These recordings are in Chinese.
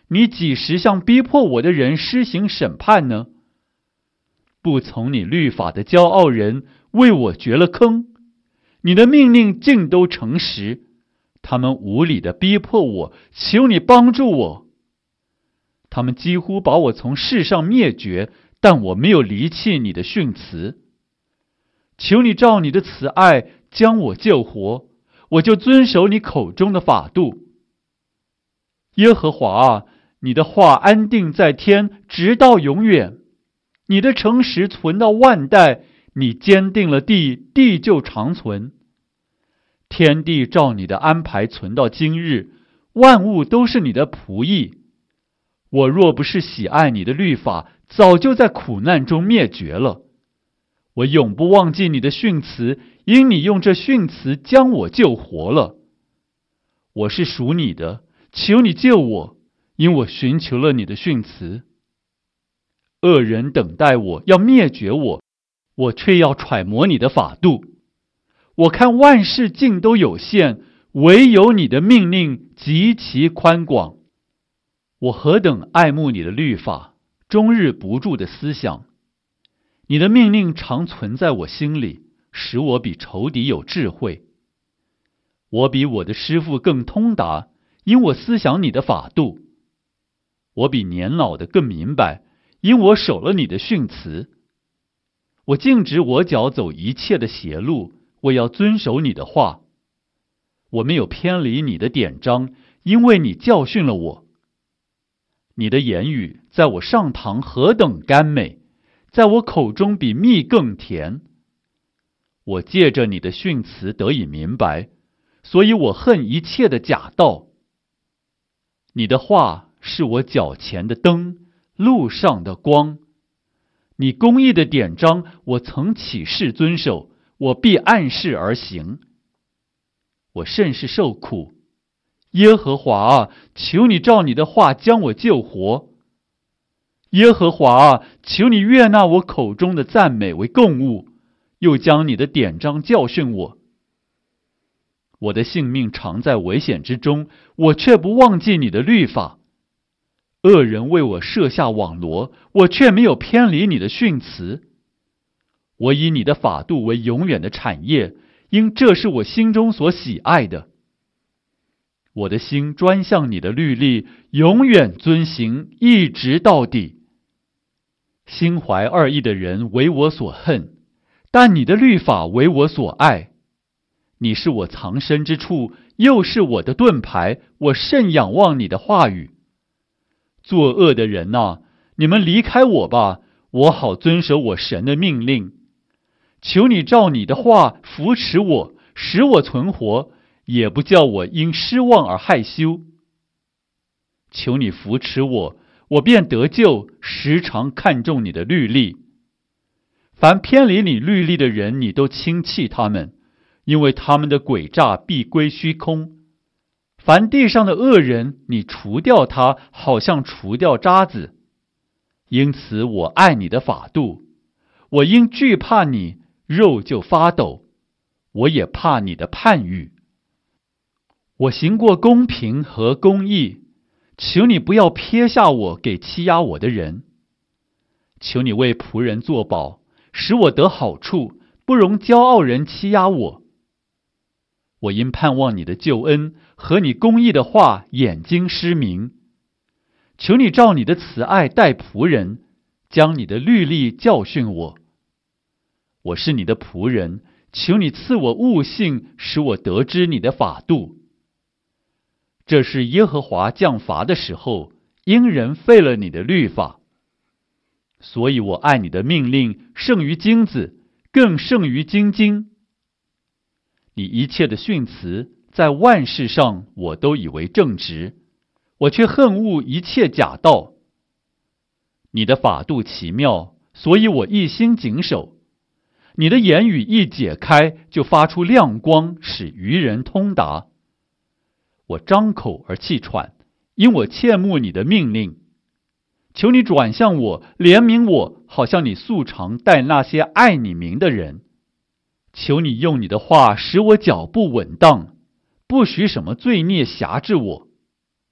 你几时向逼迫我的人施行审判呢？不从你律法的骄傲人为我掘了坑，你的命令尽都诚实，他们无理地逼迫我，求你帮助我。他们几乎把我从世上灭绝，但我没有离弃你的训词。求你照你的慈爱将我救活，我就遵守你口中的法度。耶和华啊，你的话安定在天，直到永远。你的诚实存到万代，你坚定了地，地就长存。天地照你的安排存到今日，万物都是你的仆役。我若不是喜爱你的律法，早就在苦难中灭绝了。我永不忘记你的训词，因你用这训词将我救活了。我是属你的，求你救我，因我寻求了你的训词。恶人等待我，要灭绝我，我却要揣摩你的法度。我看万事尽都有限，唯有你的命令极其宽广。我何等爱慕你的律法，终日不住的思想。你的命令常存在我心里，使我比仇敌有智慧。我比我的师父更通达，因我思想你的法度。我比年老的更明白，因我守了你的训词。我禁止我脚走一切的邪路，我要遵守你的话。我没有偏离你的典章，因为你教训了我。你的言语在我上膛何等甘美，在我口中比蜜更甜。我借着你的训词得以明白，所以我恨一切的假道。你的话是我脚前的灯，路上的光。你公义的典章，我曾起誓遵守，我必按事而行。我甚是受苦，耶和华啊，求你照你的话将我救活。耶和华啊，求你悦纳我口中的赞美为供物，又将你的典章教训我。我的性命常在危险之中，我却不忘记你的律法。恶人为我设下网罗，我却没有偏离你的训词。我以你的法度为永远的产业，因这是我心中所喜爱的。我的心专向你的律例，永远遵行，一直到底。心怀二意的人为我所恨，但你的律法为我所爱。你是我藏身之处，又是我的盾牌，我甚仰望你的话语。作恶的人啊，你们离开我吧，我好遵守我神的命令。求你照你的话扶持我，使我存活，也不叫我因失望而害羞。求你扶持我，我便得救，时常看重你的律例。凡偏离你律例的人，你都轻弃他们，因为他们的诡诈必归虚空。凡地上的恶人，你除掉他，好像除掉渣子。因此我爱你的法度，我因惧怕你，肉就发抖，我也怕你的判语。我行过公平和公义，求你不要撇下我给欺压我的人。求你为仆人作保，使我得好处，不容骄傲人欺压我。我因盼望你的救恩和你公义的话，眼睛失明。求你照你的慈爱待仆人，将你的律例教训我。我是你的仆人，求你赐我悟性，使我得知你的法度。这是耶和华降罚的时候，因人废了你的律法。所以我爱你的命令胜于金子，更胜于金金。你一切的训词，在万事上我都以为正直，我却恨恶一切假道。你的法度奇妙，所以我一心谨守。你的言语一解开，就发出亮光，使愚人通达。我张口而气喘，因我切慕你的命令。求你转向我，怜悯我，好像你素常待那些爱你名的人。求你用你的话使我脚步稳当，不许什么罪孽辖制我。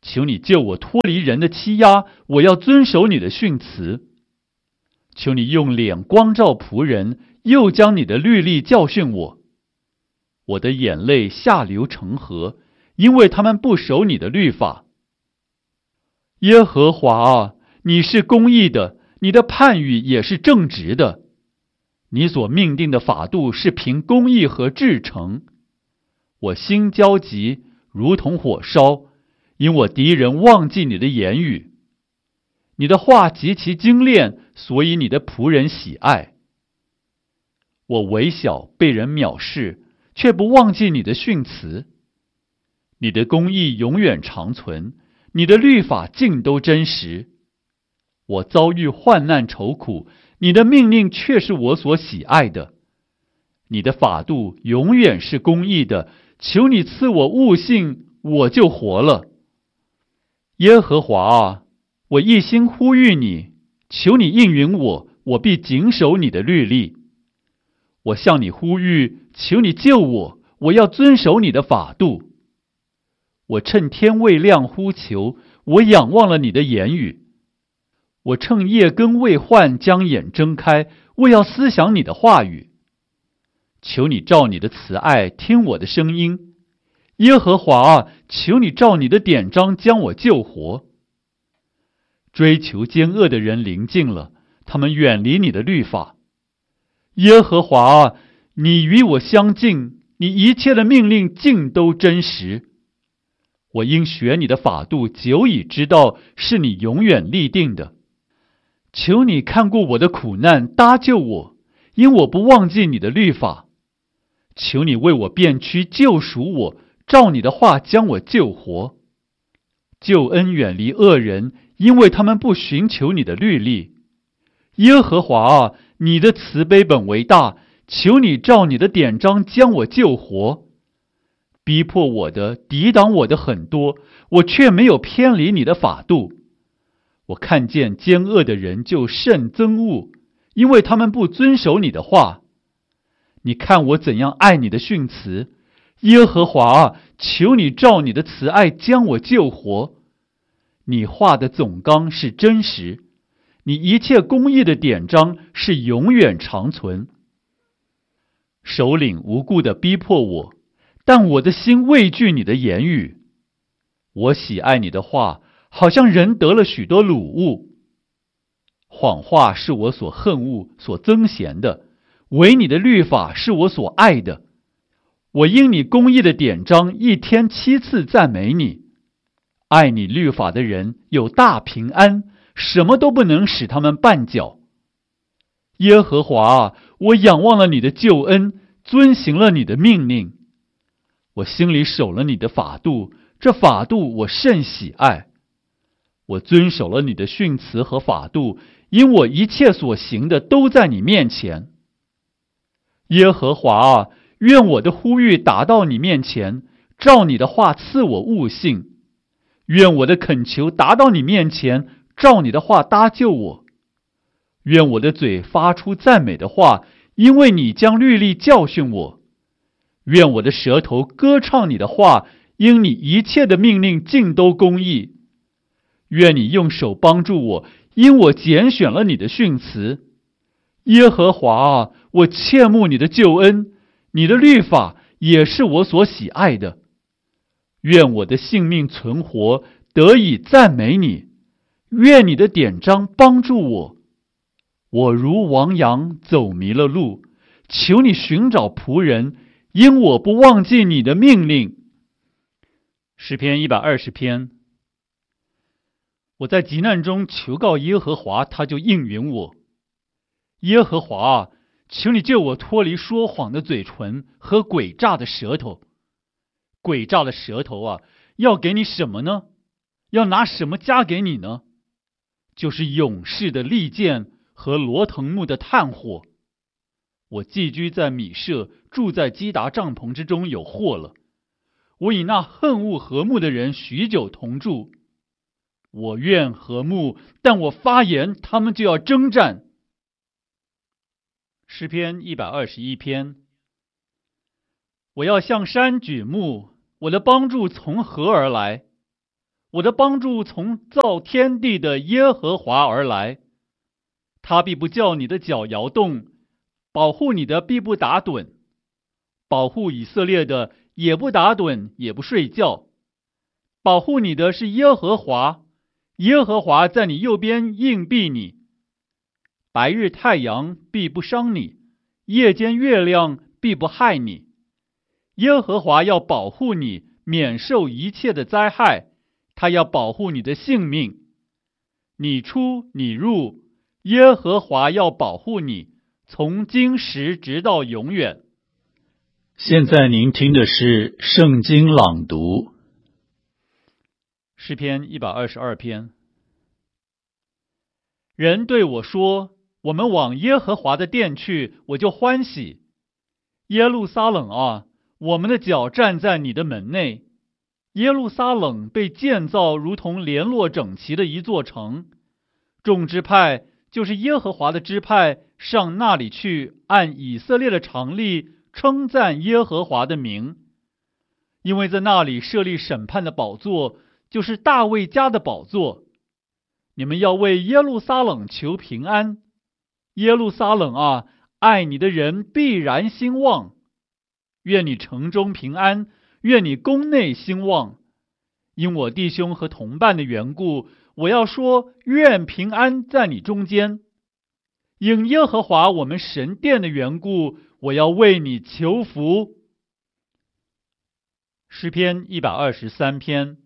求你救我脱离人的欺压，我要遵守你的训词。求你用脸光照仆人，又将你的律例教训我。我的眼泪下流成河，因为他们不守你的律法。耶和华啊，你是公义的，你的判语也是正直的。你所命定的法度是凭公义和至诚。我心焦急，如同火烧，因我敌人忘记你的言语。你的话极其精炼，所以你的仆人喜爱。我微小，被人藐视，却不忘记你的训词。你的公义永远长存，你的律法尽都真实。我遭遇患难愁苦，你的命令却是我所喜爱的。你的法度永远是公义的，求你赐我悟性，我就活了。耶和华啊，我一心呼吁你，求你应允我，我必谨守你的律例。我向你呼吁，求你救我，我要遵守你的法度。我趁天未亮呼求，我仰望了你的言语。我趁夜更未换将眼睁开，我要思想你的话语。求你照你的慈爱听我的声音。耶和华啊，求你照你的典章将我救活。追求奸恶的人临近了，他们远离你的律法。耶和华啊，你与我相近，你一切的命令尽都真实。我因学你的法度，久已知道是你永远立定的。求你看顾我的苦难，搭救我，因我不忘记你的律法。求你为我辨屈，救赎我，照你的话将我救活。救恩远离恶人，因为他们不寻求你的律例。耶和华啊，你的慈悲本为大，求你照你的典章将我救活。逼迫我的、抵挡我的很多，我却没有偏离你的法度。我看见奸恶的人就甚憎恶，因为他们不遵守你的话。你看我怎样爱你的训词，耶和华啊，求你照你的慈爱将我救活。你话的总纲是真实，你一切公义的典章是永远长存。首领无故地逼迫我，但我的心畏惧你的言语。我喜爱你的话，好像人得了许多掳物。谎话是我所恨恶、所憎嫌的，唯你的律法是我所爱的。我因你公义的典章，一天7次赞美你。爱你律法的人有大平安，什么都不能使他们绊脚。耶和华啊，我仰望了你的救恩，遵行了你的命令。我心里守了你的法度，这法度我甚喜爱。我遵守了你的训词和法度，因我一切所行的都在你面前。耶和华啊，愿我的呼吁达到你面前，照你的话赐我悟性。愿我的恳求达到你面前，照你的话搭救我。愿我的嘴发出赞美的话，因为你将律例教训我。愿我的舌头歌唱你的话，因你一切的命令尽都公义。愿你用手帮助我，因我拣选了你的训词。耶和华啊，我切慕你的救恩，你的律法也是我所喜爱的。愿我的性命存活，得以赞美你。愿你的典章帮助我。我如亡羊走迷了路，求你寻找仆人，因我不忘记你的命令。诗篇120篇。我在急难中求告耶和华，他就应允我。耶和华啊，求你救我脱离说谎的嘴唇和诡诈的舌头。诡诈的舌头啊，要给你什么呢？要拿什么加给你呢？就是勇士的利剑和罗藤木的炭火。我寄居在米舍，住在基达帐篷之中，有祸了。我与那恨恶和睦的人许久同住。我愿和睦，但我发言，他们就要征战。诗篇121篇。我要向山举目，我的帮助从何而来？ 我的帮助从造天地的耶和华而来，他必不叫你的脚摇动，保护你的必不打盹，保护以色列的也不打盹，也不睡觉。保护你的是耶和华，耶和华在你右边硬币你。白日太阳必不伤你，夜间月亮必不害你。耶和华要保护你，免受一切的灾害，他要保护你的性命。你出你入，耶和华要保护你，从今时直到永远。 现在您听的是圣经朗读。 诗篇122篇。人对我说，我们往耶和华的殿去，我就欢喜。耶路撒冷啊，我们的脚站在你的门内。耶路撒冷被建造如同联络整齐的一座城，众支派就是耶和华的支派上那里去，按以色列的常例称赞耶和华的名，因为在那里设立审判的宝座，就是大卫家的宝座。你们要为耶路撒冷求平安。耶路撒冷啊，爱你的人必然兴旺。愿你城中平安，愿你宫内兴旺。因我弟兄和同伴的缘故，我要说，愿平安在你中间。因耶和华我们神殿的缘故，我要为你求福。诗篇123篇。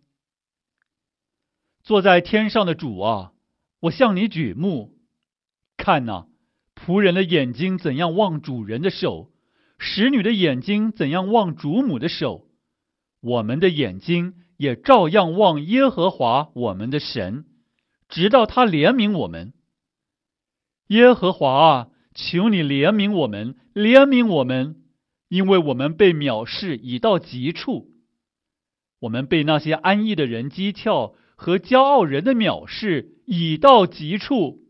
坐在天上的主啊，我向你举目。看哪，仆人的眼睛怎样望主人的手，使女的眼睛怎样望主母的手，我们的眼睛也照样望耶和华我们的神，直到他怜悯我们。耶和华啊，求你怜悯我们，怜悯我们，因为我们被藐视已到极处。我们被那些安逸的人讥诮，和骄傲人的藐视已到极处。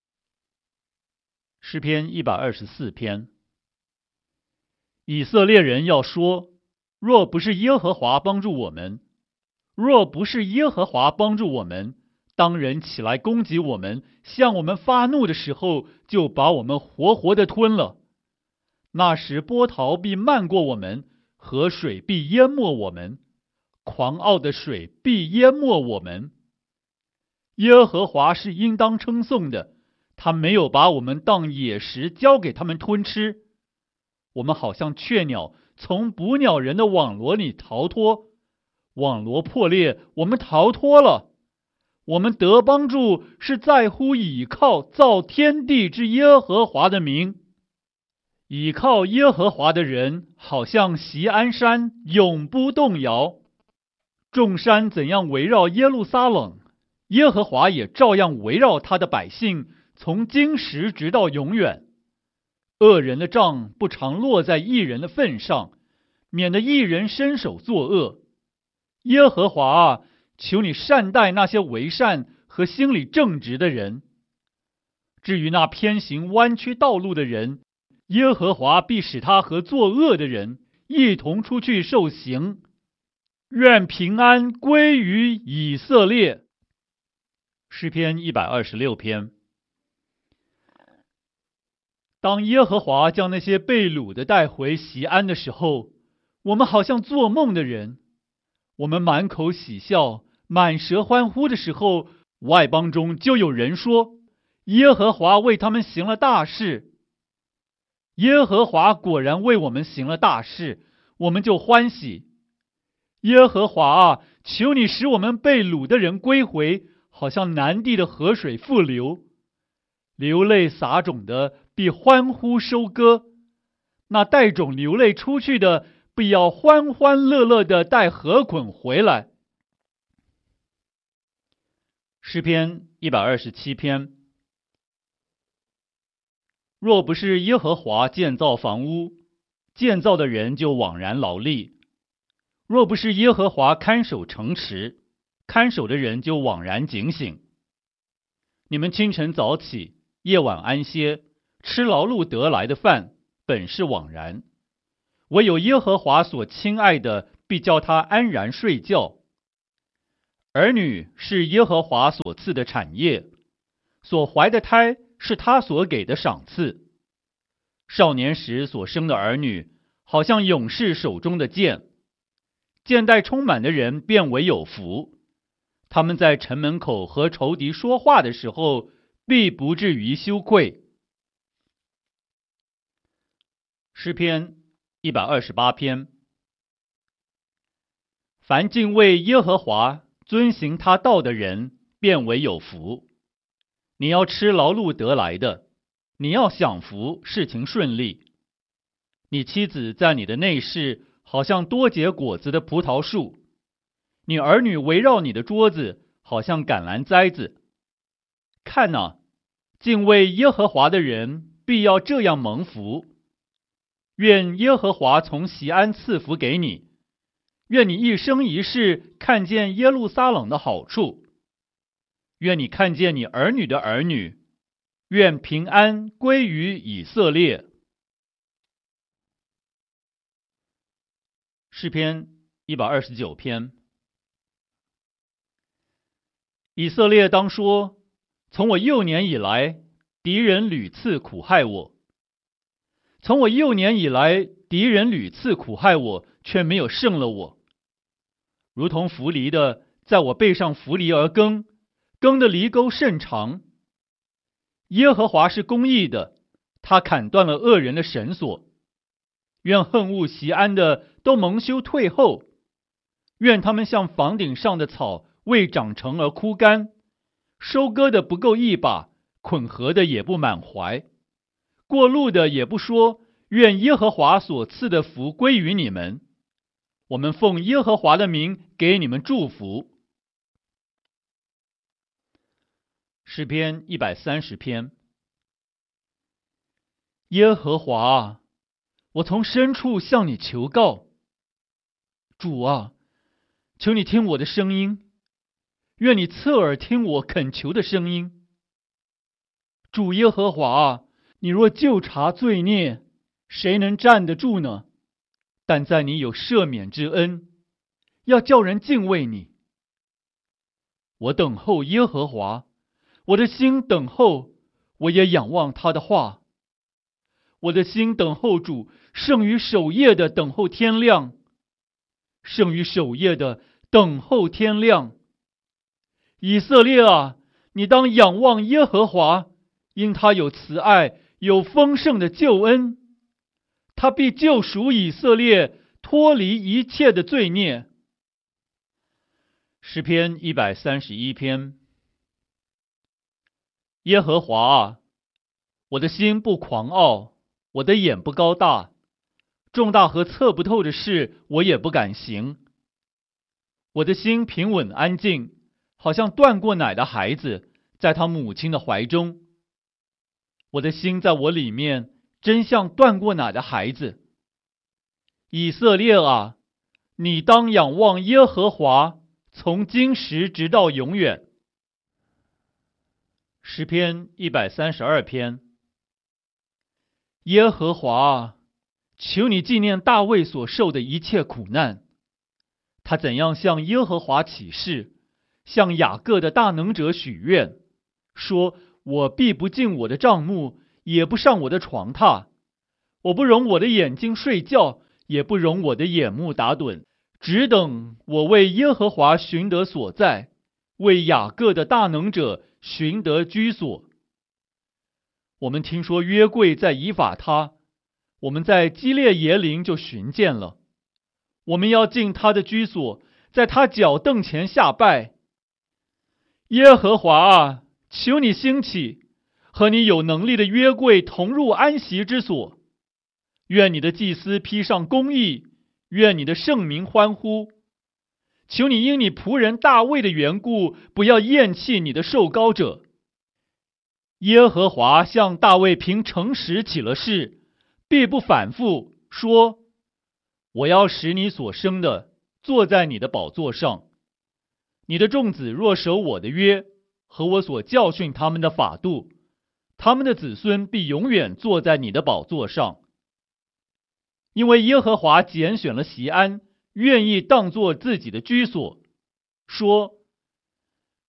诗篇124篇。以色列人要说，若不是耶和华帮助我们，若不是耶和华帮助我们，当人起来攻击我们，向我们发怒的时候，就把我们活活的吞了。那时波涛必漫过我们，河水必淹没我们，狂傲的水必淹没我们。耶和华是应当称颂的，他没有把我们当野食交给他们吞吃。我们好像雀鸟从捕鸟人的网罗里逃脱，网罗破裂，我们逃脱了。我们得帮助是在乎倚靠造天地之耶和华的名。倚靠耶和华的人，好像锡安山，永不动摇。众山怎样围绕耶路撒冷，耶和华也照样围绕他的百姓，从今时直到永远。恶人的杖不常落在义人的份上，免得义人伸手作恶。耶和华啊，求你善待那些为善和心里正直的人。至于那偏行弯曲道路的人，耶和华必使他和作恶的人一同出去受刑。愿平安归于以色列。诗篇126篇。当耶和华将那些被掳的带回锡安的时候，我们好像做梦的人。我们满口喜笑，满舌欢呼的时候，外邦中就有人说，耶和华为他们行了大事。耶和华果然为我们行了大事，我们就欢喜。耶和华啊，求你使我们被掳的人归回，好像南地的河水复流。流泪撒种的必欢呼收割，那带种流泪出去的必要欢欢乐乐的带禾捆回来。诗篇127篇。若不是耶和华建造房屋，建造的人就枉然劳力；若不是耶和华看守城池，看守的人就枉然警醒。你们清晨早起，夜晚安歇，吃劳碌得来的饭，本是枉然。唯有耶和华所亲爱的，必叫他安然睡觉。 儿女是耶和华所赐的产业，所怀的胎是他所给的赏赐。少年时所生的儿女，好像勇士手中的剑，剑带充满的人便为有福。他们在城门口和仇敌说话的时候，必不至于羞愧。诗篇128篇。凡敬畏耶和华、遵行他道的人，便为有福。你要吃劳碌得来的，你要享福，事情顺利。你妻子在你的内室，好像多结果子的葡萄树；你儿女围绕你的桌子，好像橄榄栽子。看哪，敬畏耶和华的人，必要这样蒙福。愿耶和华从锡安赐福给你，愿你一生一世看见耶路撒冷的好处，愿你看见你儿女的儿女，愿平安归于以色列。诗篇129篇。以色列当说，从我幼年以来，敌人屡次苦害我。从我幼年以来，敌人屡次苦害我，却没有胜了我。如同扶犁的在我背上扶犁而耕，耕的犁沟甚长。耶和华是公义的，他砍断了恶人的绳索。愿恨恶锡安的都蒙羞退后，愿他们像房顶上的草，未长成而枯干，收割的不够一把，捆禾的也不满怀，过路的也不说，愿耶和华所赐的福归于你们。我们奉耶和华的名给你们祝福。诗篇130篇。耶和华啊，我从深处向你求告。主啊，求你听我的声音，愿你侧耳听我恳求的声音。主耶和华啊，你若究察罪孽，谁能站得住呢？但在你有赦免之恩，要叫人敬畏你。我等候耶和华，我的心等候，我也仰望他的话。我的心等候主，胜于守夜的等候天亮，胜于守夜的等候天亮。以色列啊，你当仰望耶和华，因他有慈爱，有丰盛的救恩。他必救赎以色列，脱离一切的罪孽。诗篇131篇。耶和华啊，我的心不狂傲，我的眼不高大，重大和测不透的事，我也不敢行。我的心平稳安静，好像断过奶的孩子，在他母亲的怀中。我的心在我里面，真像断过奶的孩子。以色列啊，你当仰望耶和华，从今时直到永远。诗篇132篇。耶和华啊，求你纪念大卫所受的一切苦难。他怎样向耶和华起誓，向雅各的大能者许愿，说：我必不进我的帐幕，也不上我的床榻。我不容我的眼睛睡觉，也不容我的眼目打盹，只等我为耶和华寻得所在，为雅各的大能者寻得居所。我们听说约柜在以法他，我们在基列耶琳就寻见了。我们要进他的居所，在他脚凳前下拜。耶和华啊，求你兴起，和你有能力的约柜同入安息之所。愿你的祭司披上公义，愿你的圣民欢呼。求你因你仆人大卫的缘故，不要厌弃你的受膏者。耶和华向大卫凭诚实起了誓，必不反复，说：我要使你所生的坐在你的宝座上。你的众子若守我的约，和我所教训他们的法度，他们的子孙必永远坐在你的宝座上。因为耶和华拣选了锡安，愿意当作自己的居所，说：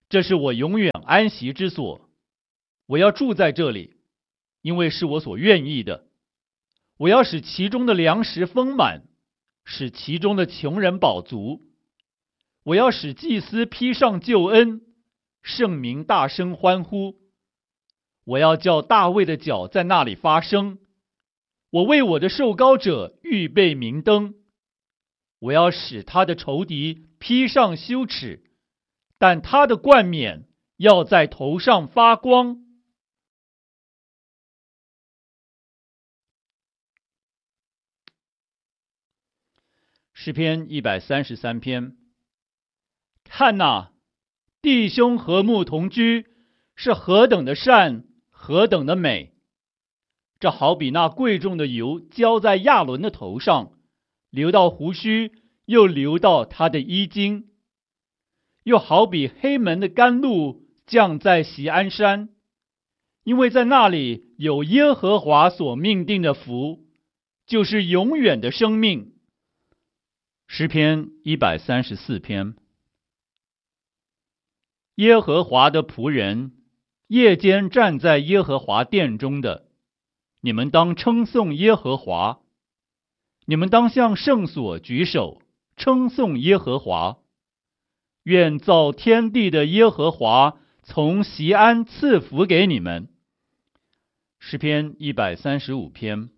这是我永远安息之所，我要住在这里，因为是我所愿意的。我要使其中的粮食丰满，使其中的穷人饱足。我要使祭司披上救恩，圣民大声欢呼。我要叫大卫的脚在那里发声，我为我的受膏者预备明灯。我要使他的仇敌披上羞耻，但他的冠冕要在头上发光。诗篇133篇。看哪，弟兄和睦同居，是何等的善，何等的美！这好比那贵重的油浇在亚伦的头上，流到胡须，又流到他的衣襟；又好比黑门的甘露降在锡安山，因为在那里有耶和华所命定的福，就是永远的生命。诗篇134篇。耶和华的仆人，夜间站在耶和华殿中的，你们当称颂耶和华。你们当向圣所举手，称颂耶和华。愿造天地的耶和华从锡安赐福给你们。诗篇135篇。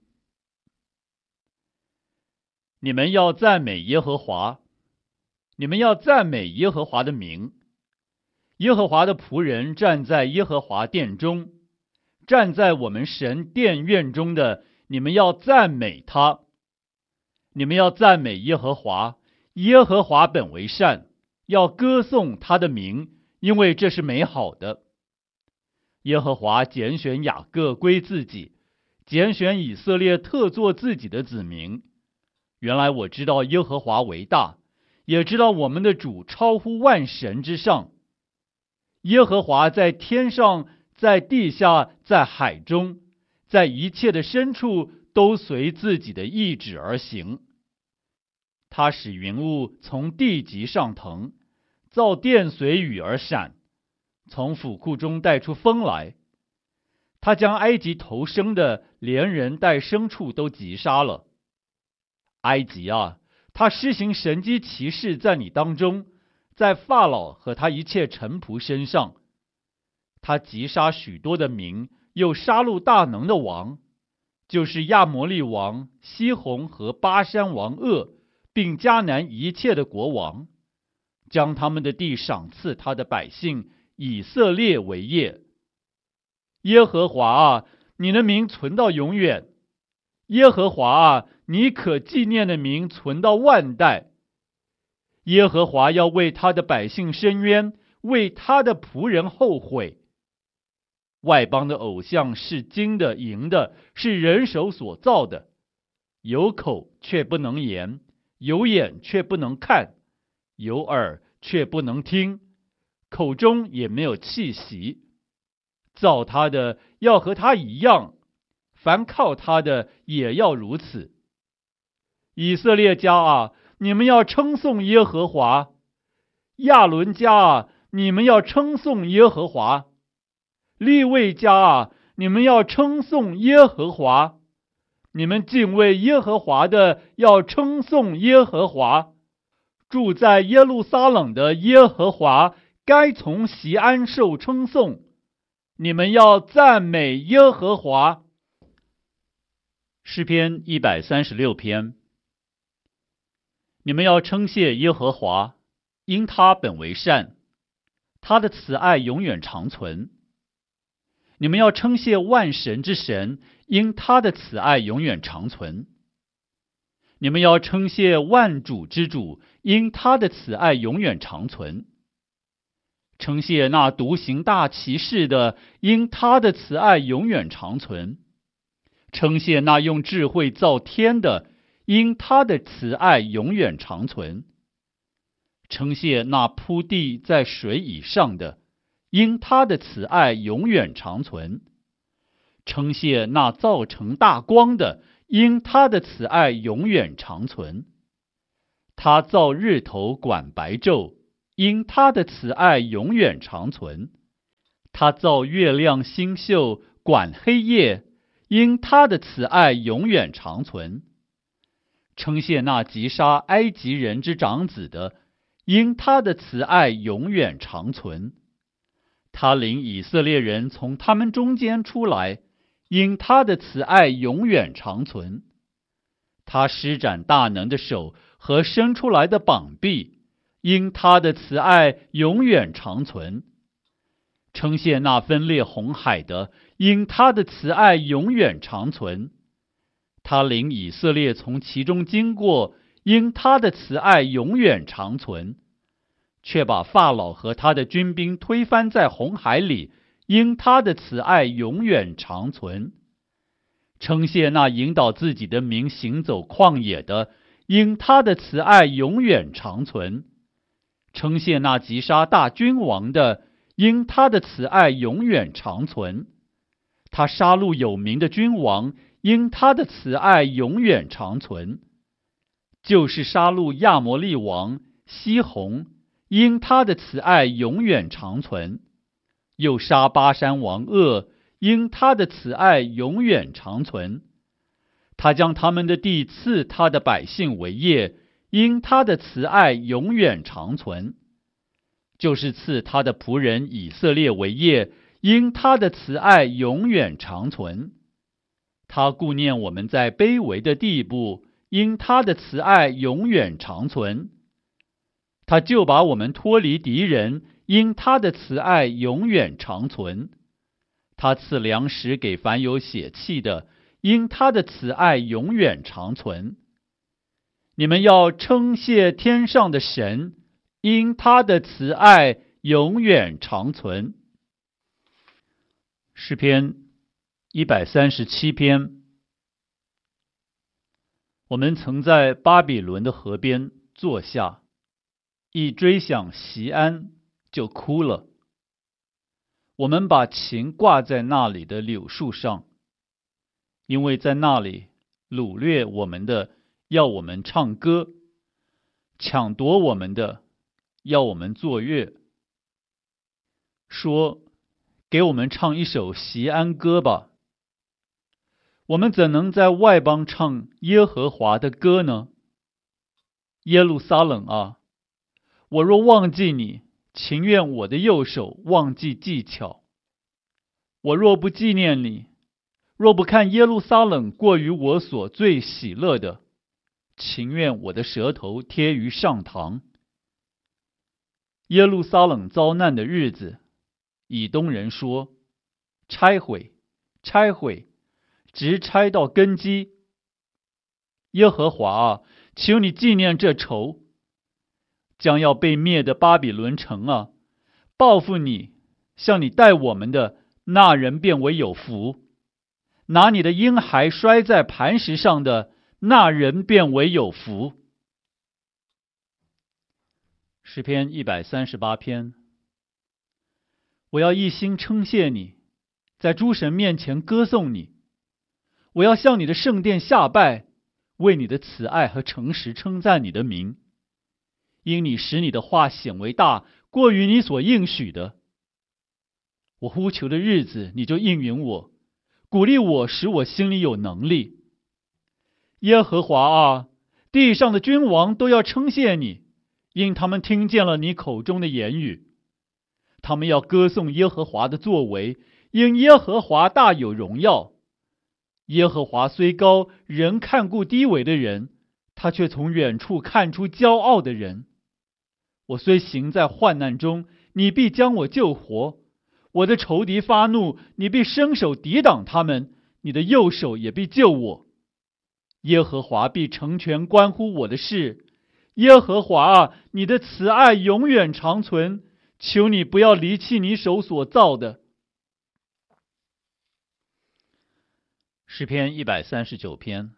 你们要赞美耶和华，你们要赞美耶和华的名。耶和华的仆人站在耶和华殿中，站在我们神殿院中的，你们要赞美他。你们要赞美耶和华，耶和华本为善，要歌颂他的名，因为这是美好的。耶和华拣选雅各归自己，拣选以色列特作自己的子民。原来我知道耶和华为大，也知道我们的主超乎万神之上。耶和华在天上，在地下，在海中，在一切的深处，都随自己的意志而行。他使云雾从地极上腾，造电随雨而闪，从府库中带出风来。他将埃及头生的，连人带牲畜都击杀了。埃及啊，他施行神迹奇事在你当中，在法老和他一切臣仆身上。他击杀许多的民，又杀戮大能的王，就是亚摩利王西宏和巴山王噩，并迦南一切的国王，将他们的地赏赐他的百姓以色列为业。耶和华啊，你的名存到永远。耶和华啊，你可纪念的名存到万代。耶和华要为他的百姓伸冤，为他的仆人后悔。外邦的偶像是金的银的，是人手所造的，有口却不能言，有眼却不能看，有耳却不能听，口中也没有气息。造他的要和他一样，凡靠他的也要如此。以色列家啊，你们要称颂耶和华；亚伦家啊，你们要称颂耶和华；利未家啊，你们要称颂耶和华。你们敬畏耶和华的，要称颂耶和华。住在耶路撒冷的耶和华，该从锡安受称颂。你们要赞美耶和华。诗篇136篇。你们要称谢耶和华，因他本为善，他的慈爱永远长存。你们要称谢万神之神，因他的慈爱永远长存。你们要称谢万主之主，因他的慈爱永远长存。称谢那独行大奇事的，因他的慈爱永远长存。称谢那用智慧造天的，因他的慈爱永远长存。称谢那铺地在水以上的，因他的慈爱永远长存。称谢那造成大光的，因他的慈爱永远长存。他造日头管白昼， 因他的慈爱永远长存。他造月亮星宿，管黑夜，因他的慈爱永远长存。称谢那击杀埃及人之长子的，因他的慈爱永远长存。他领以色列人从他们中间出来，因他的慈爱永远长存。他施展大能的手和伸出来的膀臂，因他的慈爱永远长存。称谢那分裂红海的，因他的慈爱永远长存。他领以色列从其中经过，因他的慈爱永远长存。却把法老和他的军兵推翻在红海里，因他的慈爱永远长存。称谢那引导自己的民行走旷野的，因他的慈爱永远长存。称谢那击杀大君王的，因他的慈爱永远长存。他杀戮有名的君王，因他的慈爱永远长存。就是杀戮亚摩利王西宏，因他的慈爱永远长存。又杀巴山王噩，因他的慈爱永远长存。他将他们的地赐他的百姓为业，因他的慈爱永远长存。就是赐他的仆人以色列为业，因他的慈爱永远长存。他顾念我们在卑微的地步，因他的慈爱永远长存。他就把我们脱离敌人，因他的慈爱永远长存。他赐粮食给凡有血气的，因他的慈爱永远长存。你们要称谢天上的神，因他的慈爱永远长存。诗篇137篇。我们曾在巴比伦的河边坐下，一追想锡安就哭了。我们把琴挂在那里的柳树上，因为在那里掳掠我们的要我们唱歌，抢夺我们的要我们作乐，说给我们唱一首锡安歌吧。我们怎能在外邦唱耶和华的歌呢？耶路撒冷啊，我若忘记你，情愿我的右手忘记技巧。我若不纪念你，若不看耶路撒冷过于我所最喜乐的，情愿我的舌头贴于上膛。耶路撒冷遭难的日子，以东人说，拆毁，拆毁，直拆到根基。耶和华啊，求你纪念这仇。将要被灭的巴比伦城啊，报复你，向你待我们的那人便为有福。拿你的婴孩摔在磐石上的那人便为有福。诗篇138篇。我要一心称谢你，在诸神面前歌颂你。我要向你的圣殿下拜，为你的慈爱和诚实称赞你的名。因你使你的话显为大，过于你所应许的。我呼求的日子，你就应允我，鼓励我，使我心里有能力。耶和华啊，地上的君王都要称谢你，因他们听见了你口中的言语。他们要歌颂耶和华的作为，因耶和华大有荣耀。耶和华虽高，人看顾低微的人，他却从远处看出骄傲的人。我虽行在患难中，你必将我救活。我的仇敌发怒，你必伸手抵挡他们，你的右手也必救我。耶和华必成全关乎我的事。耶和华啊，你的慈爱永远长存，求你不要离弃你手所造的。诗篇139篇。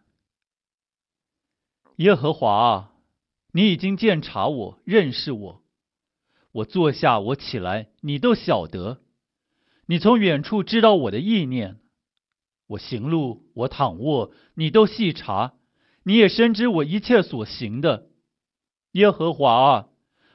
耶和华啊，你已经鉴察我，认识我。我坐下，我起来，你都晓得。你从远处知道我的意念。我行路，我躺卧，你都细察。你也深知我一切所行的。耶和华啊，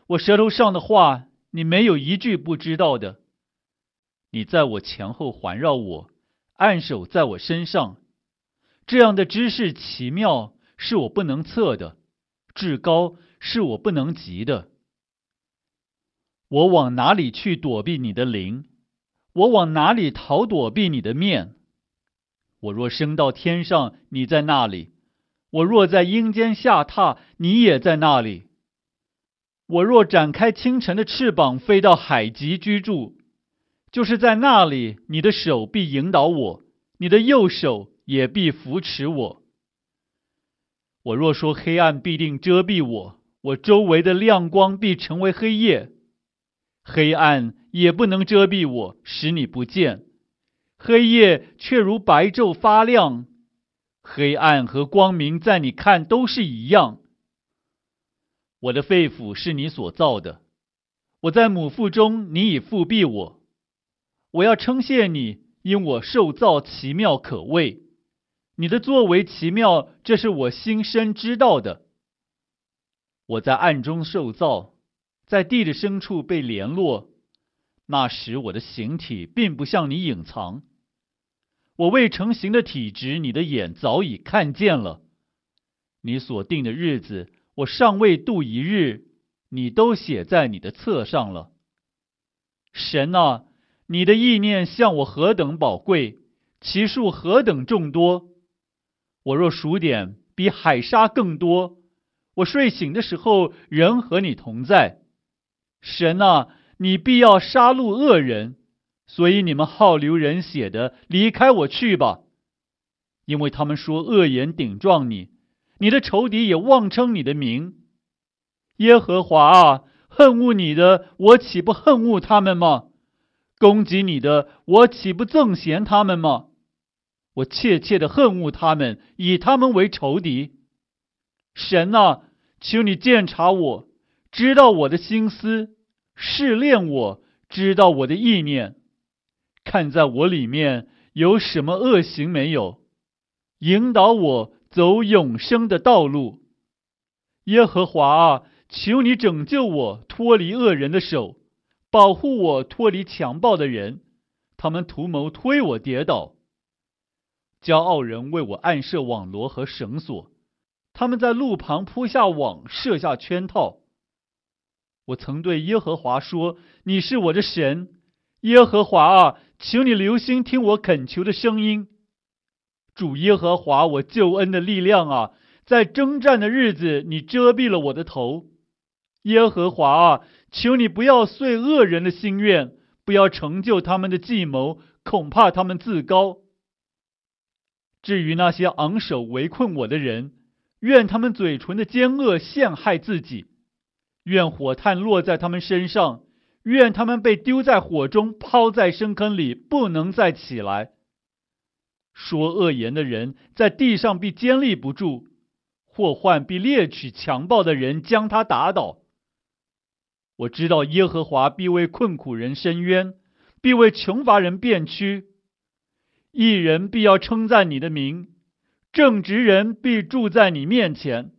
我舌头上的话，你没有一句不知道的。你在我前后环绕我，按手在我身上，这样的知识奇妙，是我不能测的，至高是我不能及的。我往哪里去躲避你的灵？我往哪里逃躲避你的面？我若升到天上，你在那里；我若在阴间下榻，你也在那里。我若展开清晨的翅膀，飞到海极居住，就是在那里，你的手必引导我，你的右手也必扶持我。我若说黑暗必定遮蔽我，我周围的亮光必成为黑夜，黑暗也不能遮蔽我，使你不见，黑夜却如白昼发亮。黑暗和光明在你看都是一样。我的肺腑是你所造的，我在母腹中，你已复庇我。我要称谢你，因我受造奇妙可畏。你的作为奇妙，这是我心深知道的。我在暗中受造，在地的深处被联络。那时我的形体并不向你隐藏。我未成形的体质，你的眼早已看见了。你所定的日子，我尚未度一日，你都写在你的册上了。神啊，你的意念向我何等宝贵，其数何等众多。我若数点，比海沙更多。我睡醒的时候，仍和你同在。神啊，你必要杀戮恶人，所以你们好流人血的，离开我去吧。因为他们说恶言顶撞你，你的仇敌也妄称你的名。耶和华啊，恨恶你的，我岂不恨恶他们吗？攻击你的，我岂不憎嫌他们吗？我切切的恨恶他们，以他们为仇敌。神啊，求你鉴察我，知道我的心思，试炼我，知道我的意念，看在我里面有什么恶行没有，引导我走永生的道路。耶和华啊，求你拯救我，脱离恶人的手，保护我脱离强暴的人，他们图谋推我跌倒。骄傲人为我暗设网罗和绳索，他们在路旁铺下网，设下圈套。我曾对耶和华说，你是我的神。耶和华啊，求你留心听我恳求的声音。主耶和华，我救恩的力量啊，在征战的日子，你遮蔽了我的头。耶和华啊，求你不要遂恶人的心愿，不要成就他们的计谋，恐怕他们自高。至于那些昂首围困我的人，愿他们嘴唇的奸恶陷害自己，愿火炭落在他们身上，愿他们被丢在火中，抛在深坑里，不能再起来。说恶言的人在地上必坚立不住，祸患必猎取强暴的人，将他打倒。我知道耶和华必为困苦人伸冤，必为穷乏人辩屈。义人必要称赞你的名，正直人必住在你面前。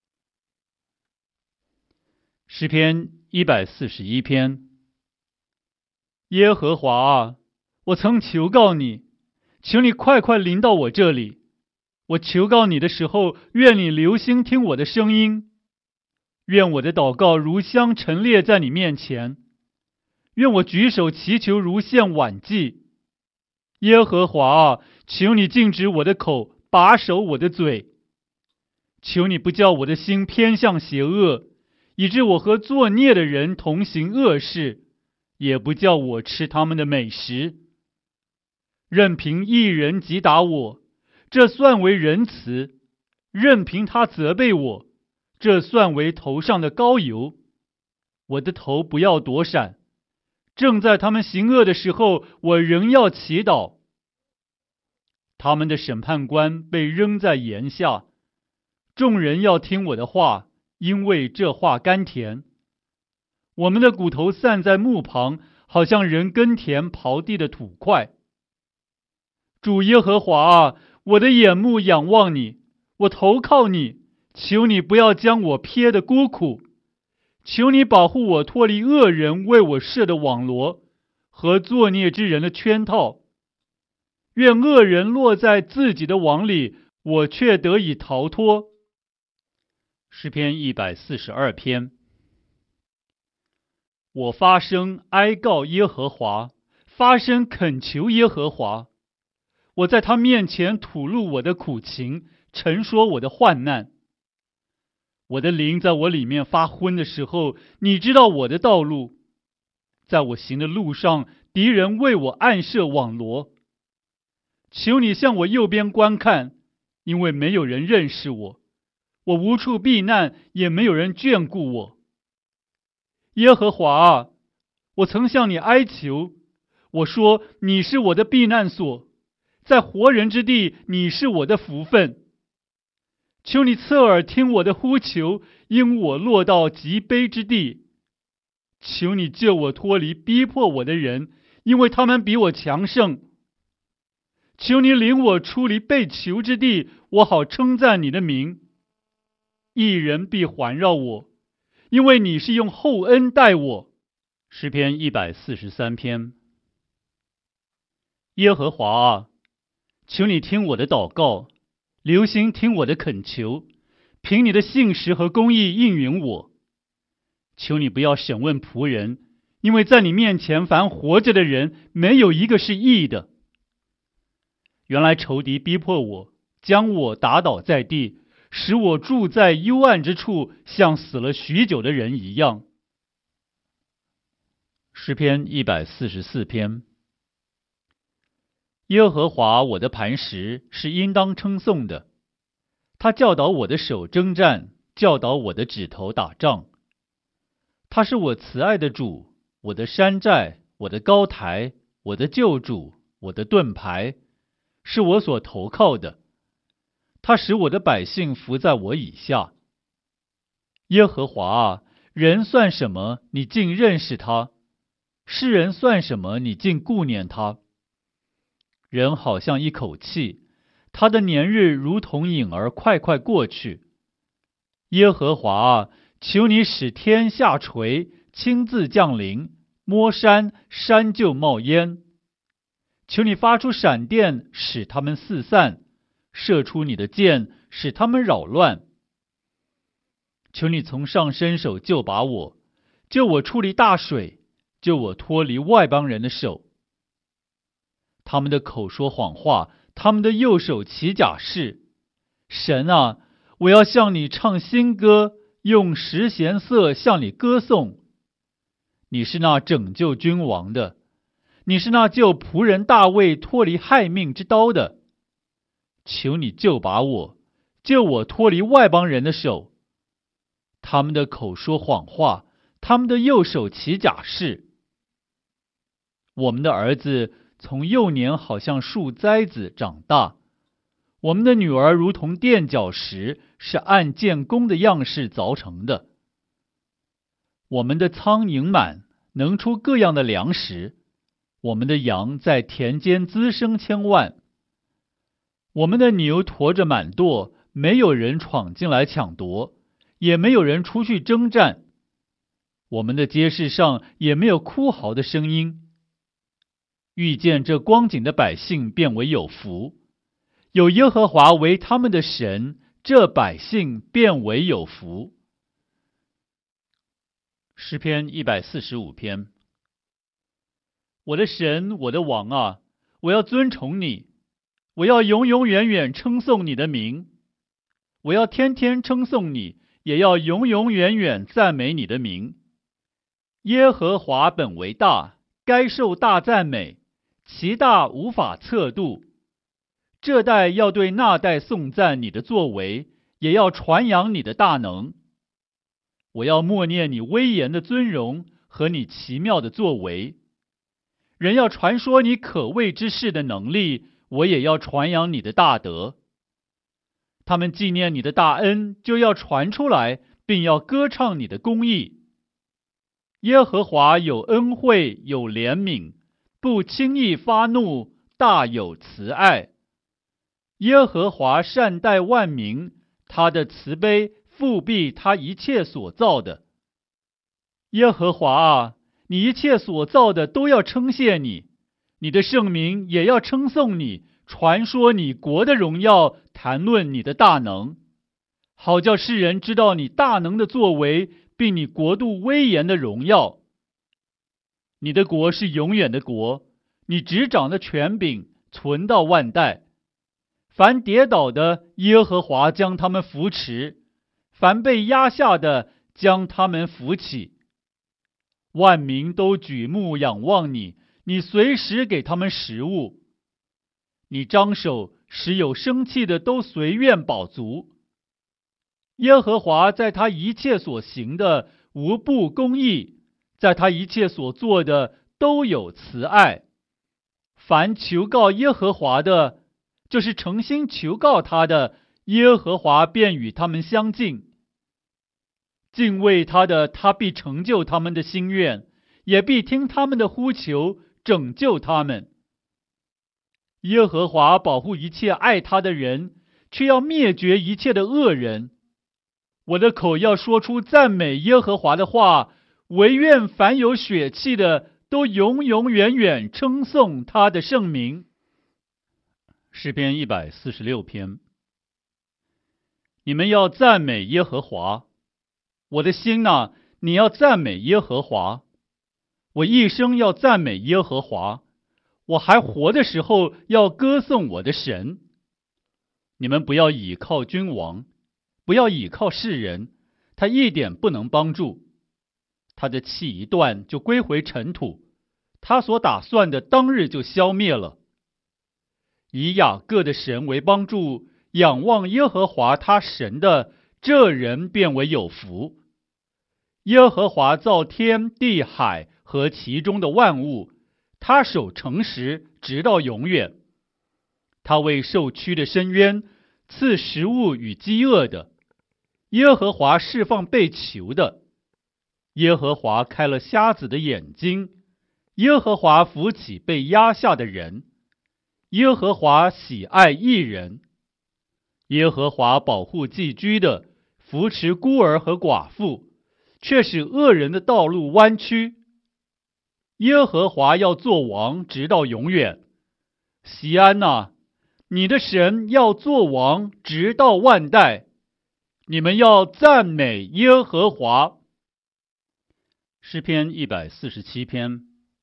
诗篇141篇。耶和华啊，我曾求告你，求你快快临到我这里。我求告你的时候，愿你留心听我的声音。愿我的祷告如香陈列在你面前，愿我举手祈求如献晚祭。耶和华啊，求你禁止我的口，把守我的嘴。求你不叫我的心偏向邪恶，以致我和作孽的人同行恶事，也不叫我吃他们的美食。任凭一人击打我，这算为仁慈；任凭他责备我，这算为头上的膏油。我的头不要躲闪，正在他们行恶的时候，我仍要祈祷。他们的审判官被扔在盐下，众人要听我的话，因为这话甘甜。我们的骨头散在墓旁，好像人耕田刨地的土块。主耶和华啊，我的眼目仰望你，我投靠你，求你不要将我撇得孤苦， 求你保护我脱离恶人为我设的网罗和作孽之人的圈套。愿恶人落在自己的网里，我却得以逃脱。诗篇142篇。我发声哀告耶和华，发声恳求耶和华。我在他面前吐露我的苦情，陈说我的患难。我的灵在我里面发昏的时候，你知道我的道路。在我行的路上，敌人为我暗设网罗。求你向我右边观看，因为没有人认识我，我无处避难，也没有人眷顾我。耶和华啊，我曾向你哀求，我说你是我的避难所，在活人之地，你是我的福分。求你侧耳听我的呼求，因我落到极卑之地。求你救我脱离逼迫我的人，因为他们比我强盛。求你领我出离被囚之地，我好称赞你的名。义人必环绕我，因为你是用厚恩待我。诗篇143篇。耶和华啊，求你听我的祷告，留心听我的恳求，凭你的信实和公义应允我。求你不要审问仆人，因为在你面前凡活着的人，没有一个是义的。原来仇敌逼迫我，将我打倒在地，使我住在幽暗之处，像死了许久的人一样。诗篇144篇。耶和华我的磐石是应当称颂的，他教导我的手征战，教导我的指头打仗。他是我慈爱的主，我的山寨，我的高台，我的救主，我的盾牌，是我所投靠的。他使我的百姓服在我以下。耶和华啊，人算什么，你竟认识他？世人算什么，你竟顾念他？人好像一口气，他的年日如同影儿快快过去。耶和华啊，求你使天下垂，亲自降临，摸山，山就冒烟。求你发出闪电，使他们四散，射出你的箭，使他们扰乱。求你从上伸手救拔我，救我出离大水，救我脱离外邦人的手。他们的口说谎话，他们的右手起假誓。神啊，我要向你唱新歌，用十弦瑟向你歌颂。你是那拯救君王的，你是那救仆人大卫脱离害命之刀的。求你救拔我，救我脱离外邦人的手。他们的口说谎话，他们的右手起假誓。我们的儿子从幼年好像树栽子长大，我们的女儿如同垫脚石，是按建工的样式凿成的。我们的仓盈满，能出各样的粮食，我们的羊在田间滋生千万。我们的牛驮着满垛，没有人闯进来抢夺，也没有人出去征战。我们的街市上也没有哭嚎的声音。遇见这光景的百姓便为有福，有耶和华为他们的神，这百姓便为有福。诗篇145篇。我的神，我的王啊，我要尊崇你，我要永永远远称颂你的名。我要天天称颂你，也要永永远远赞美你的名。耶和华本为大，该受大赞美，其大无法测度。这代要对那代颂赞你的作为，也要传扬你的大能。我要默念你威严的尊荣和你奇妙的作为。人要传说你可畏之事的能力，我也要传扬你的大德。他们纪念你的大恩，就要传出来，并要歌唱你的公义。耶和华有恩惠，有怜悯，不轻易发怒，大有慈爱。耶和华善待万民，他的慈悲复庇他一切所造的。 耶和华啊，你一切所造的都要称谢你，你的圣名也要称颂你，传说你国的荣耀，谈论你的大能，好叫世人知道你大能的作为，并你国度威严的荣耀。你的国是永远的国，你执掌的权柄存到万代。凡跌倒的，耶和华将他们扶持；凡被压下的，将他们扶起。万民都举目仰望你，你随时给他们食物。你张手，使有生气的都随愿饱足。耶和华在他一切所行的无不公义，在他一切所做的都有慈爱。凡求告耶和华的，就是诚心求告他的，耶和华便与他们相近。敬畏他的，他必成就他们的心愿，也必听他们的呼求，拯救他们。耶和华保护一切爱他的人，却要灭绝一切的恶人。我的口要说出赞美耶和华的话，惟愿凡有血气的都永永远远称颂他的圣名。 诗篇146篇。 你们要赞美耶和华，我的心哪，你要赞美耶和华。我一生要赞美耶和华，我还活的时候要歌颂我的神。你们不要倚靠君王，不要倚靠世人，他一点不能帮助。他的气一断就归回尘土，他所打算的当日就消灭了。以雅各的神为帮助，仰望耶和华他神的，这人便为有福。耶和华造天地海和其中的万物，他守诚实直到永远。他为受屈的伸冤，赐食物与饥饿的。耶和华释放被囚的。耶和华开了瞎子的眼睛。耶和华扶起被压下的人。耶和华喜爱义人。耶和华保护寄居的，扶持孤儿和寡妇，却使恶人的道路弯曲。耶和华要做王直到永远。锡安哪，你的神要做王直到万代。你们要赞美耶和华。 诗篇147篇。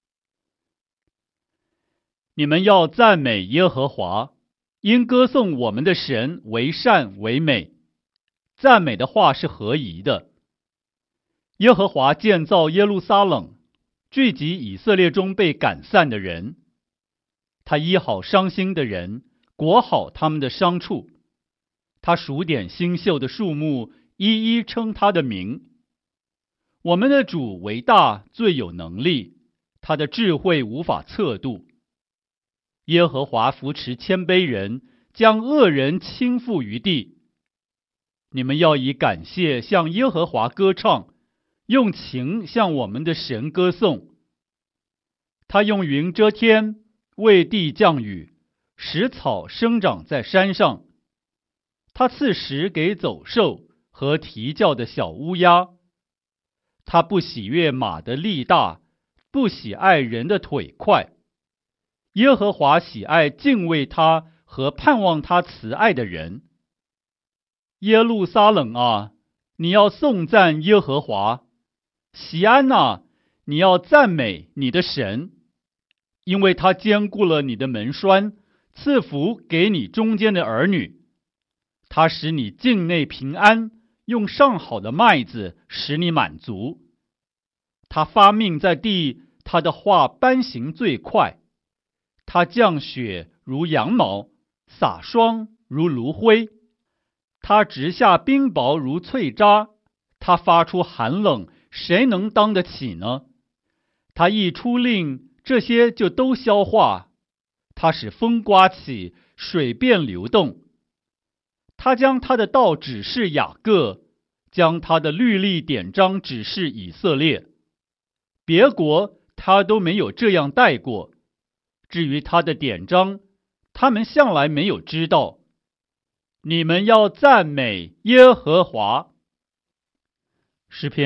你们要赞美耶和华，因歌颂我们的神为善为美。赞美的话是合宜的。耶和华建造耶路撒冷，聚集以色列中被赶散的人。他医好伤心的人，裹好他们的伤处。他数点星宿的数目，一一称他的名。我们的主为大，最有能力，他的智慧无法测度。耶和华扶持谦卑人，将恶人倾覆于地。你们要以感谢向耶和华歌唱，用情向我们的神歌颂。他用云遮天，为地降雨，使草生长在山上。他赐食给走兽和啼叫的小乌鸦。他不喜悦马的力大，不喜爱人的腿快。耶和华喜爱敬畏他和盼望他慈爱的人。耶路撒冷啊，你要颂赞耶和华。锡安哪，你要赞美你的神，因为他坚固了你的门栓，赐福给你中间的儿女。他使你境内平安，用上好的麦子使你满足。他发命在地，他的话颁行最快。他降雪如羊毛，洒霜如炉灰。他直下冰雹如脆渣。他发出寒冷，谁能当得起呢？他一出令，这些就都消化。他使风刮起，水便流动。他将他的道指示雅各，将他的律例典章指示以色列。别国他都没有这样带过。至于他的典章，他们向来没有知道。你们要赞美耶和华。 诗篇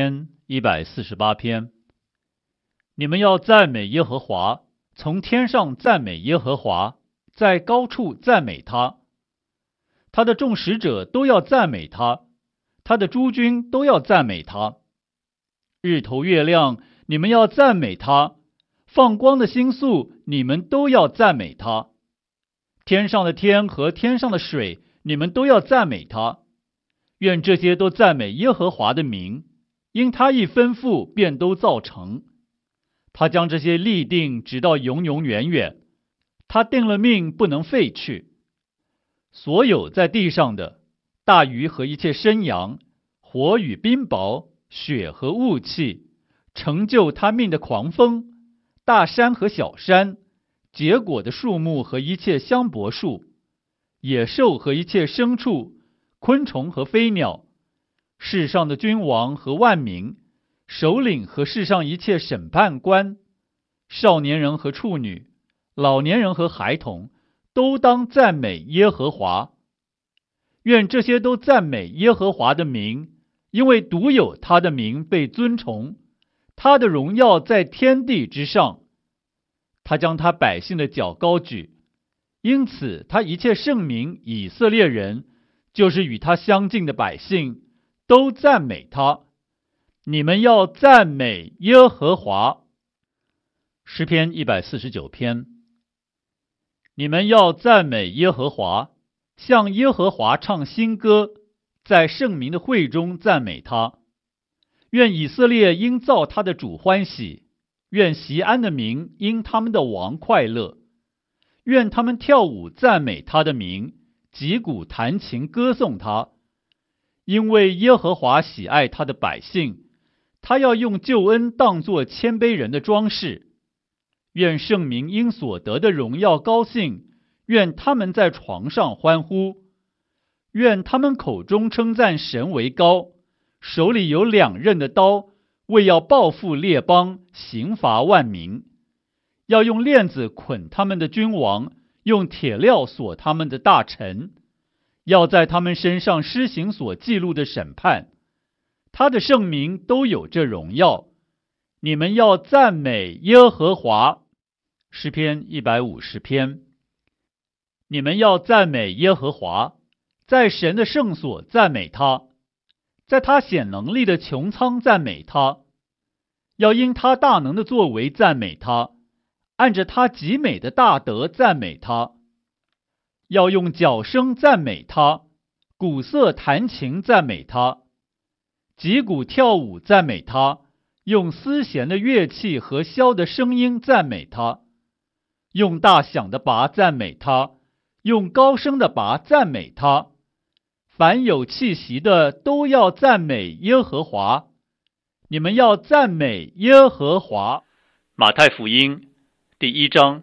148篇。你们要赞美耶和华，从天上赞美耶和华，在高处赞美他。他的众使者都要赞美他，他的诸军都要赞美他。日头月亮，你们要赞美他；放光的星宿，你们都要赞美他。天上的天和天上的水，你们都要赞美他。愿这些都赞美耶和华的名，因他一吩咐，便都造成。他将这些立定，直到永永远远。他定了命，不能废去。所有在地上的大鱼和一切生羊，火与冰雹，雪和雾气，成就他命的狂风，大山和小山，结果的树木和一切香柏树，野兽和一切牲畜，昆虫和飞鸟，世上的君王和万民，首领和世上一切审判官，少年人和处女，老年人和孩童，都当赞美耶和华。愿这些都赞美耶和华的名，因为独有他的名被尊崇，他的荣耀在天地之上。他将他百姓的脚高举，因此他一切圣民以色列人，就是与他相近的百姓，都赞美他。你们要赞美耶和华。诗篇149篇。你们要赞美耶和华，向耶和华唱新歌，在圣民的会中赞美他。愿以色列因造他的主欢喜，愿锡安的民因他们的王快乐。愿他们跳舞赞美他的名，击鼓弹琴歌颂他。因为耶和华喜爱他的百姓，他要用救恩当作谦卑人的装饰。愿圣民因所得的荣耀高兴，愿他们在床上欢呼。愿他们口中称赞神为高，手里有两刃的刀，为要报复列邦，刑罚万民。要用链子捆他们的君王，用铁镣锁他们的大臣。要在他们身上施行所记录的审判。他的圣名都有这荣耀。你们要赞美耶和华。诗篇150篇。你们要赞美耶和华，在神的圣所赞美他，在他显能力的穹苍赞美他。要因他大能的作为赞美他，按着他极美的大德赞美他。要用角声赞美他，鼓瑟弹琴赞美他，击鼓跳舞赞美他，用丝弦的乐器和箫的声音赞美他，用大响的钹赞美他，用高声的钹赞美他。凡有气息的都要赞美耶和华。你们要赞美耶和华。 马太福音第1章。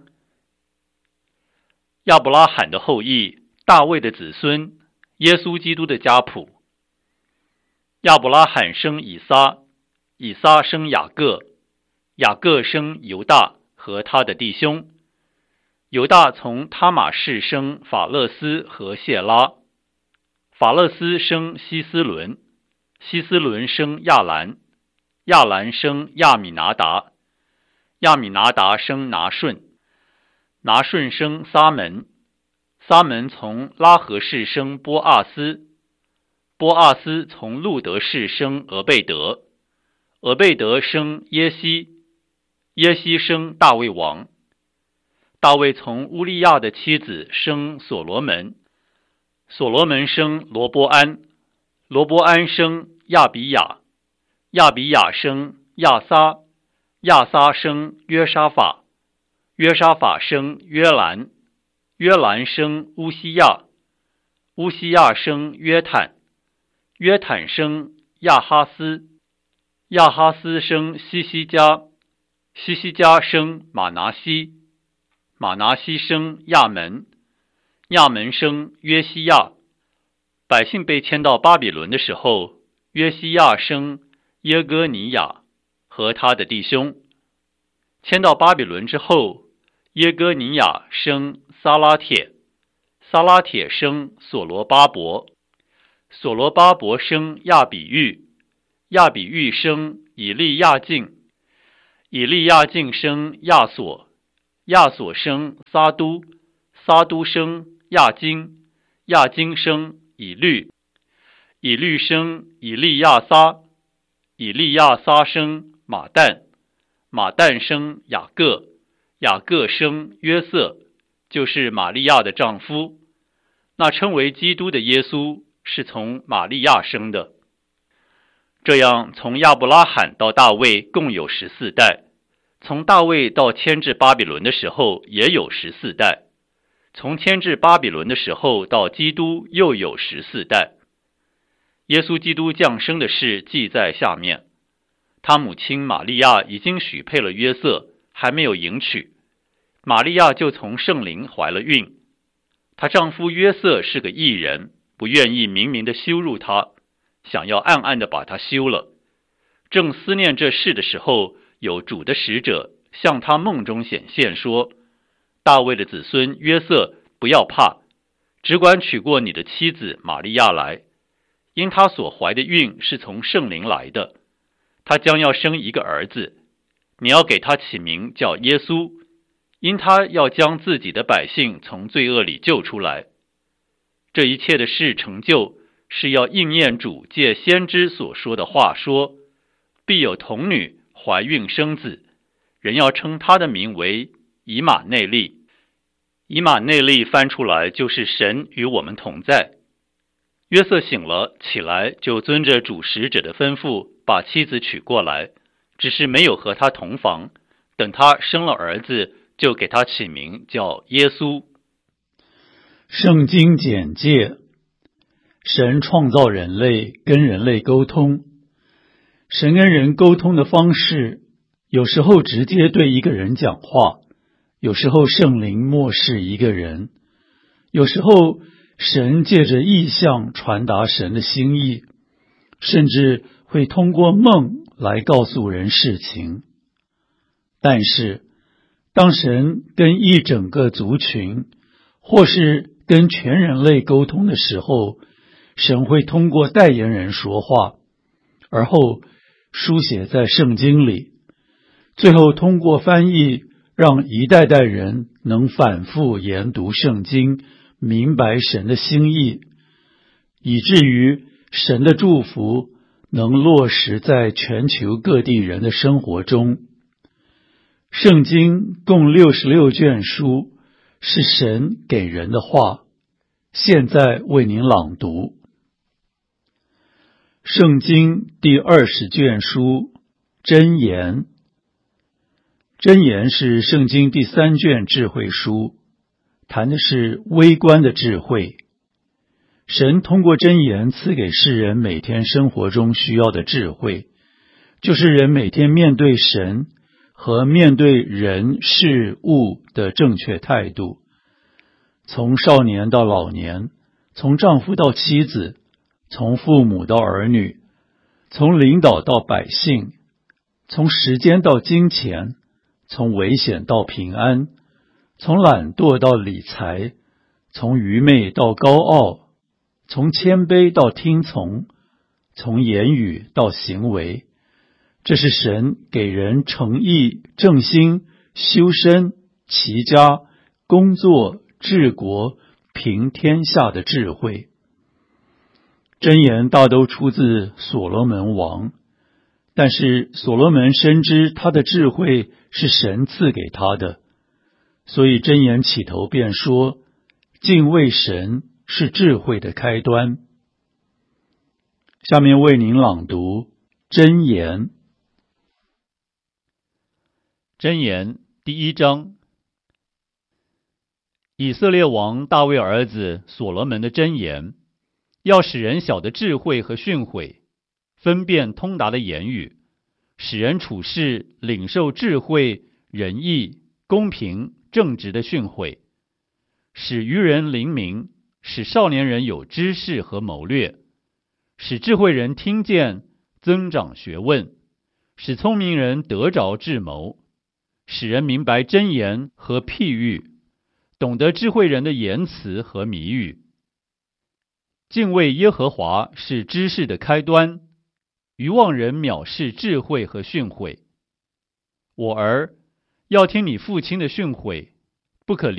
亚伯拉罕的后裔，大卫的子孙，耶稣基督的家谱。亚伯拉罕生以撒，以撒生雅各，雅各生犹大和他的弟兄。犹大从他玛氏生法勒斯和谢拉，法勒斯生希斯伦，希斯伦生亚兰，亚兰生亚米拿达，亚米拿达生拿顺，拿顺生撒门，撒门从拉合氏生波阿斯，波阿斯从路德氏生俄贝德，俄贝德生耶西，耶西生大卫王，大卫从乌利亚的妻子生所罗门，所罗门生罗波安，罗波安生亚比雅，亚比雅生亚撒，亚撒生约沙法，约沙法生约兰，约兰生乌西亚，乌西亚生约坦，约坦生亚哈斯，亚哈斯生西西家，西西家生马拿西，马拿西生亚门，亚门生约西亚。百姓被迁到巴比伦的时候，约西亚生耶哥尼亚和他的弟兄。迁到巴比伦之后，耶哥尼亚生撒拉铁，撒拉铁生所罗巴伯，所罗巴伯生亚比玉， 亚比喻生以利亚敬，以利亚敬生亚索，亚索生撒都，撒都生亚金，亚金生以律，以律生以利亚撒，以利亚撒生马旦，马旦生雅各，雅各生约瑟，就是玛利亚的丈夫。那称为基督的耶稣是从玛利亚生的。这样从亚伯拉罕到大卫共有14代，从大卫到迁至巴比伦的时候也有14代，从迁至巴比伦的时候到基督又有14代。耶稣基督降生的事记在下面。他母亲玛利亚已经许配了约瑟，还没有迎娶，玛利亚就从圣灵怀了孕。她丈夫约瑟是个义人，不愿意明明的羞辱她，想要暗暗的把她休了。正思念这事的时候，有主的使者向他梦中显现说，大卫的子孙约瑟，不要怕，只管娶过你的妻子玛利亚来，因她所怀的孕是从圣灵来的，她将要生一个儿子，你要给他起名叫耶稣，因他要将自己的百姓从罪恶里救出来。这一切的事成就，是要应验主借先知所说的话，说必有童女怀孕生子，人要称他的名为以马内利。以马内利翻出来就是神与我们同在。约瑟醒了起来，就遵着主使者的吩咐把妻子娶过来，只是没有和他同房，等他生了儿子，就给他起名叫耶稣。 圣经简介：神创造人类，跟人类沟通。神跟人沟通的方式，有时候直接对一个人讲话，有时候圣灵默示一个人，有时候神借着异象传达神的心意，甚至会通过梦来告诉人事情。但是当神跟一整个族群或是跟全人类沟通的时候，神会通过代言人说话，而后书写在圣经里，最后通过翻译让一代代人能反复研读圣经，明白神的心意，以至于神的祝福能落实在全球各地人的生活中。圣经共66卷书，是神给人的话，现在为您朗读。圣经第20卷书，箴言。箴言是圣经第3卷智慧书，谈的是微观的智慧。神通过箴言赐给世人每天生活中需要的智慧，就是人每天面对神和面对人事物的正确态度。从少年到老年，从丈夫到妻子，从父母到儿女，从领导到百姓，从时间到金钱，从危险到平安，从懒惰到理财，从愚昧到高傲，从谦卑到听从，从言语到行为。这是神给人诚意、正心、修身、齐家、工作、治国、平天下的智慧。箴言大都出自所罗门王，但是所罗门深知他的智慧是神赐给他的，所以箴言起头便说，敬畏神是智慧的开端。下面为您朗读箴言。 箴言第1章，以色列王大卫儿子所罗门的箴言，要使人晓得智慧和训诲，分辨通达的言语，使人处事领受智慧、仁义、公平、正直的训诲，使愚人灵明，使少年人有知识和谋略，使智慧人听见，增长学问，使聪明人得着智谋，使人明白箴言和譬喻，懂得智慧人的言辞和谜语。敬畏耶和华是知识的开端， 愚妄人藐视智慧和训诲。我儿，要听你父亲的训诲，不可